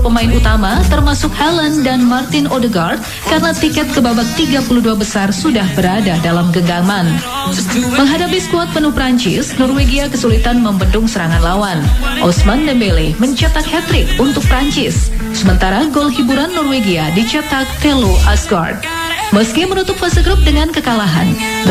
pemain utama termasuk Haaland dan Martin Odegaard karena tiket ke babak 32 besar sudah berada dalam genggaman. Menghadapi skuad penuh Prancis, Norwegia kesulitan membendung serangan lawan. Ousmane Dembele mencetak hat-trick untuk Prancis, sementara gol hiburan Norwegia dicetak Thelo Asgard. Meski menutup fase grup dengan kekalahan,